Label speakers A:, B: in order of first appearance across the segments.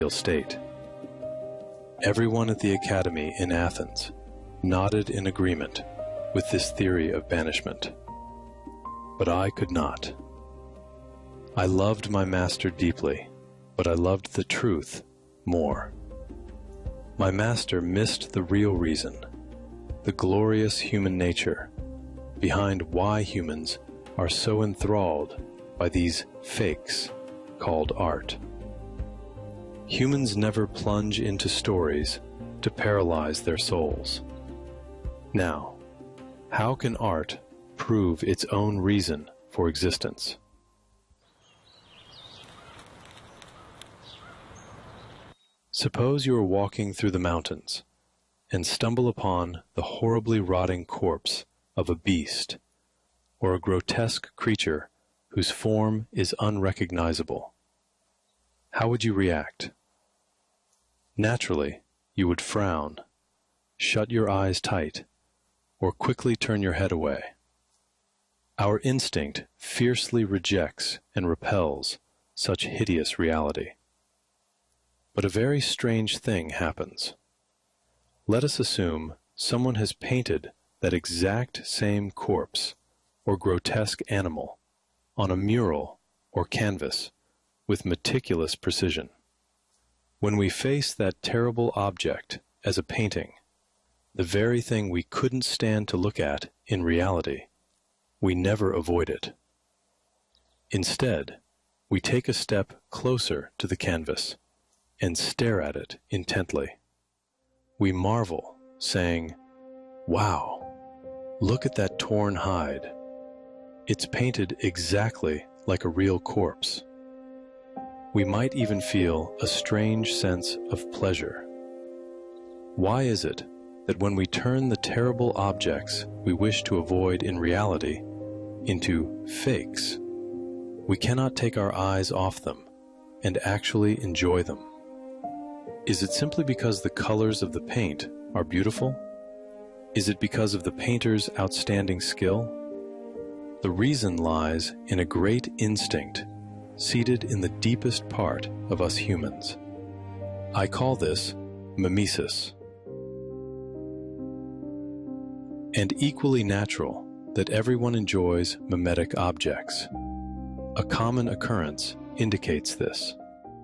A: state. Everyone at the academy in Athens nodded in agreement with this theory of banishment. But I could not. I loved my master deeply, but I loved the truth more. My master missed the real reason, the glorious human nature, behind why humans are so enthralled by these fakes called art. Humans never plunge into stories to paralyze their souls. Now, how can art prove its own reason for existence? Suppose you are walking through the mountains and stumble upon the horribly rotting corpse of a beast or a grotesque creature whose form is unrecognizable. How would you react? Naturally, you would frown, shut your eyes tight, or quickly turn your head away. Our instinct fiercely rejects and repels such hideous reality. But a very strange thing happens. Let us assume someone has painted that exact same corpse or grotesque animal on a mural or canvas with meticulous precision. When we face that terrible object as a painting, the very thing we couldn't stand to look at in reality, we never avoid it. Instead, we take a step closer to the canvas and stare at it intently. We marvel, saying, "Wow, look at that torn hide. It's painted exactly like a real corpse." We might even feel a strange sense of pleasure. Why is it that when we turn the terrible objects we wish to avoid in reality into fakes, we cannot take our eyes off them and actually enjoy them? Is it simply because the colors of the paint are beautiful? Is it because of the painter's outstanding skill? The reason lies in a great instinct seated in the deepest part of us humans. I call this mimesis. And equally natural that everyone enjoys mimetic objects. A common occurrence indicates this.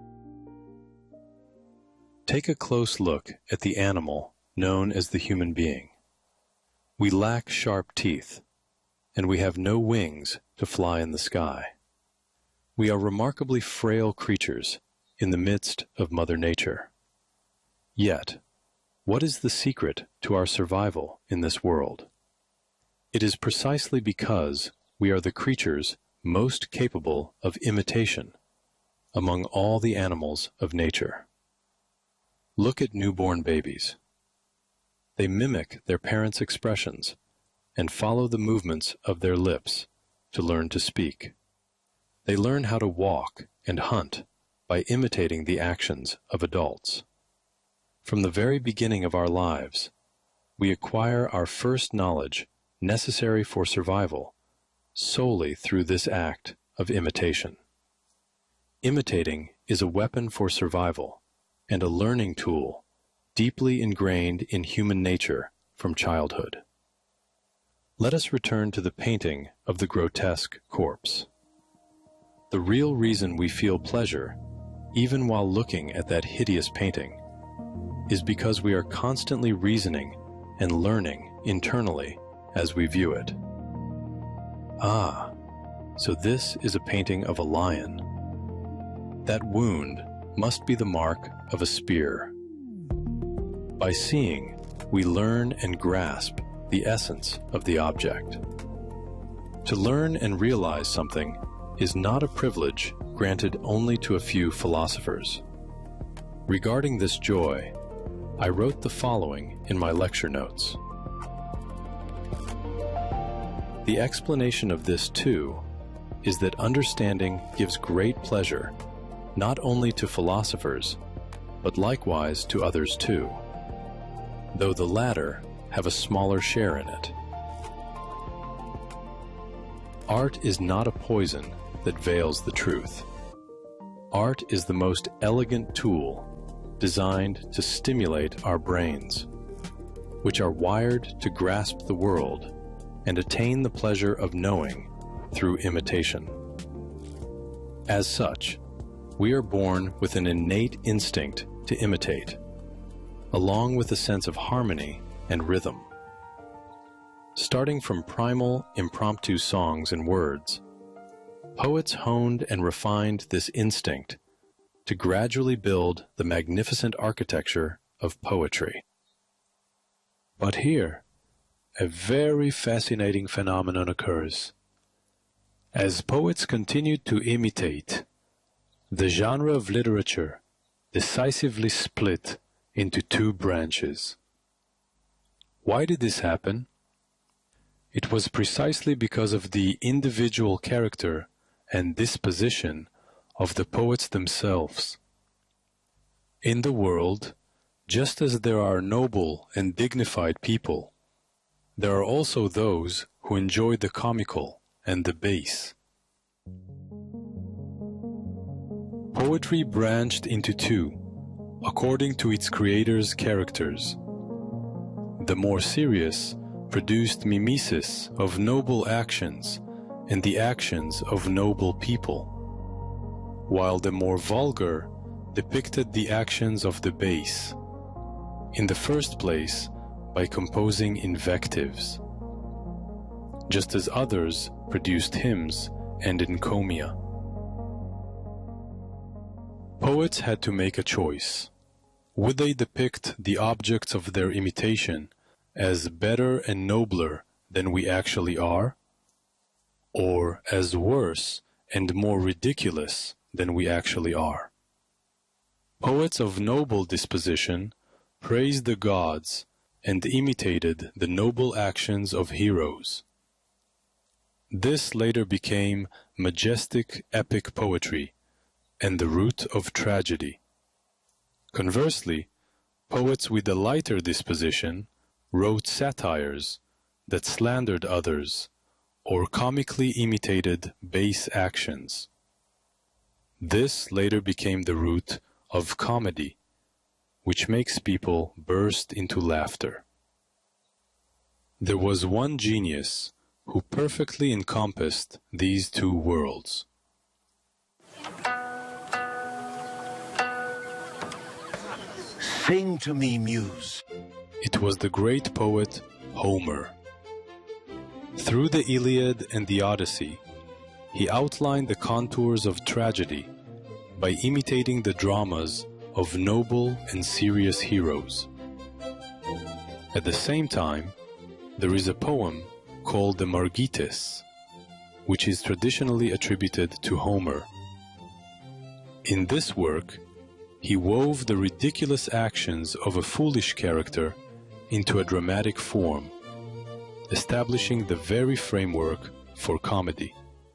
A: Take a close look at the animal known as the human being. We lack sharp teeth, and we have no wings to fly in the sky. We are remarkably frail creatures in the midst of Mother Nature. Yet, what is the secret to our survival in this world? It is precisely because we are the creatures most capable of imitation among all the animals of nature. Look at newborn babies. They mimic their parents' expressions and follow the movements of their lips to learn to speak. They learn how to walk and hunt by imitating the actions of adults. From the very beginning of our lives, we acquire our first knowledge necessary for survival solely through this act of imitation. Imitating is a weapon for survival and a learning tool deeply ingrained in human nature from childhood. Let us return to the painting of the grotesque corpse. The real reason we feel pleasure, even while looking at that hideous painting, is because we are constantly reasoning and learning internally as we view it. Ah, so this is a painting of a lion. That wound must be the mark of a spear. By seeing, we learn and grasp the essence of the object. To learn and realize something is not a privilege granted only to a few philosophers. Regarding this joy, I wrote the following in my lecture notes. The explanation of this, too, is that understanding gives great pleasure not only to philosophers, but likewise to others too, though the latter have a smaller share in it. Art is not a poison that veils the truth. Art is the most elegant tool designed to stimulate our brains, which are wired to grasp the world and attain the pleasure of knowing through imitation. As such, we are born with an innate instinct to imitate, along with a sense of harmony and rhythm. Starting from primal, impromptu songs and words, poets honed and refined this instinct to gradually build the magnificent architecture of poetry. But here, a very fascinating phenomenon occurs. As poets continued to imitate, the genre of literature decisively split into two branches. Why did this happen? It was precisely because of the individual character and disposition of the poets themselves. In the world, just as there are noble and dignified people, there are also those who enjoy the comical and the base. Poetry branched into two, according to its creator's characters. The more serious produced mimesis of noble actions and the actions of noble people, while the more vulgar depicted the actions of the base, in the first place by composing invectives, just as others produced hymns and encomia. Poets had to make a choice. Would they depict the objects of their imitation as better and nobler than we actually are, or as worse and more ridiculous than we actually are? Poets of noble disposition praised the gods and imitated the noble actions of heroes. This later became majestic epic poetry and the root of tragedy. Conversely, poets with a lighter disposition wrote satires that slandered others or comically imitated base actions. This later became the root of comedy, which makes people burst into laughter. There was one genius who perfectly encompassed these two worlds.
B: Sing to me, Muse.
A: It was the great poet Homer. Through the Iliad and the Odyssey, he outlined the contours of tragedy by imitating the dramas of noble and serious heroes. At the same time, there is a poem called the Margites, which is traditionally attributed to Homer. In this work, he wove the ridiculous actions of a foolish character into a dramatic form, establishing the very framework for comedy.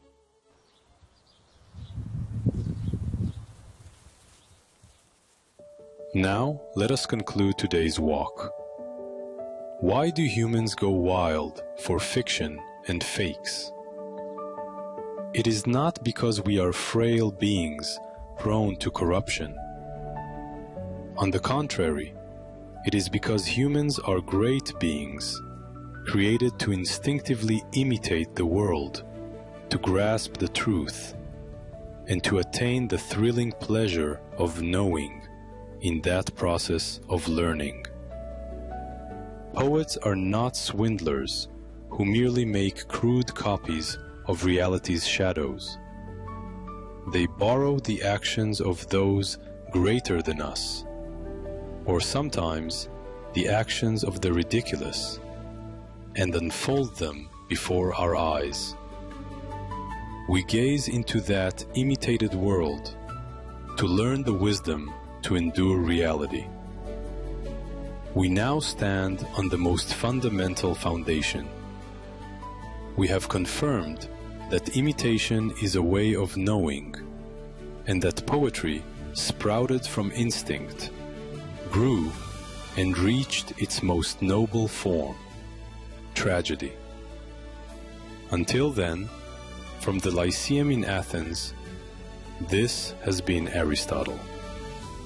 A: Now, let us conclude today's walk. Why do humans go wild for fiction and fakes? It is not because we are frail beings prone to corruption. On the contrary, it is because humans are great beings, created to instinctively imitate the world, to grasp the truth, and to attain the thrilling pleasure of knowing in that process of learning. Poets are not swindlers who merely make crude copies of reality's shadows. They borrow the actions of those greater than us, or sometimes the actions of the ridiculous, and unfold them before our eyes. We gaze into that imitated world to learn the wisdom to endure reality. We now stand on the most fundamental foundation. We have confirmed that imitation is a way of knowing, and that poetry sprouted from instinct, grew, and reached its most noble form, tragedy. Until then, from the Lyceum in Athens, this has been Aristotle.